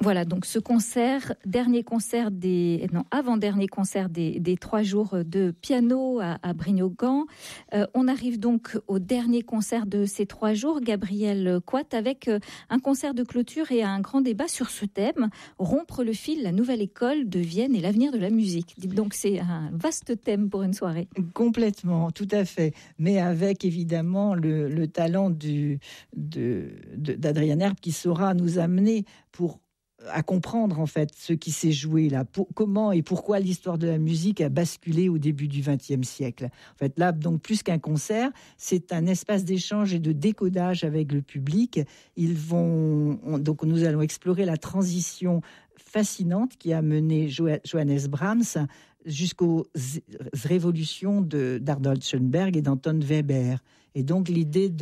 Voilà, donc ce concert, avant-dernier concert des 3 jours de piano à Brignogan. On arrive donc au dernier concert de ces 3 jours, Gabriel Quat, avec un concert de clôture et un grand débat sur ce thème, rompre le fil, la nouvelle école de Vienne et l'avenir de la musique. Donc c'est un vaste thème pour une soirée. Complètement, tout à fait, mais avec évidemment le talent d'Adrien Erbe qui saura nous amener à comprendre en fait ce qui s'est joué là, comment et pourquoi l'histoire de la musique a basculé au début du XXe siècle. En fait, là, donc plus qu'un concert, c'est un espace d'échange et de décodage avec le public. Donc nous allons explorer la transition fascinante qui a mené Johannes Brahms jusqu'aux révolutions d'Arnold Schoenberg et d'Anton Weber. Et donc l'idée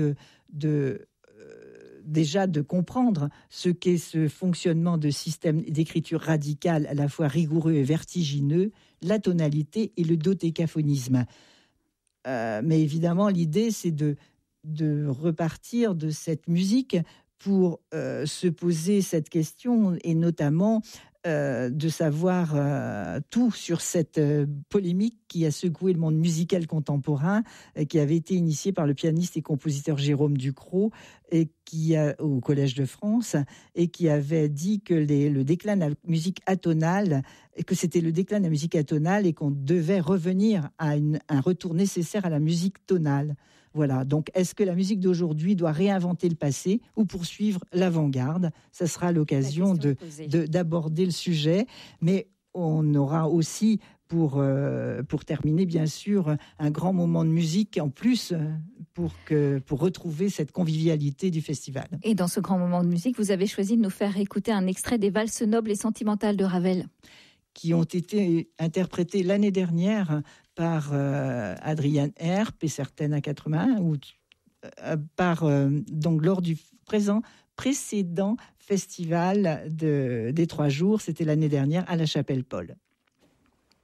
déjà de comprendre ce qu'est ce fonctionnement de système d'écriture radical à la fois rigoureux et vertigineux, la tonalité et le dodécaphonisme. Mais évidemment, l'idée, c'est de repartir de cette musique pour se poser cette question et notamment de savoir tout sur cette polémique qui a secoué le monde musical contemporain, qui avait été initiée par le pianiste et compositeur Jérôme Ducrot et au Collège de France, et qui avait dit que le déclin de la musique atonale, et que c'était le déclin de la musique atonale et qu'on devait revenir à un retour nécessaire à la musique tonale. Voilà, donc est-ce que la musique d'aujourd'hui doit réinventer le passé ou poursuivre l'avant-garde ? Ça sera l'occasion d'aborder le sujet, mais on aura aussi pour terminer, bien sûr, un grand moment de musique en plus pour retrouver cette convivialité du festival. Et dans ce grand moment de musique, vous avez choisi de nous faire écouter un extrait des valses nobles et sentimentales de Ravel, qui ont été interprétées l'année dernière par Adrien Erbe et certaines à 81, donc lors du précédent festival des 3 jours, c'était l'année dernière à la Chapelle Paul.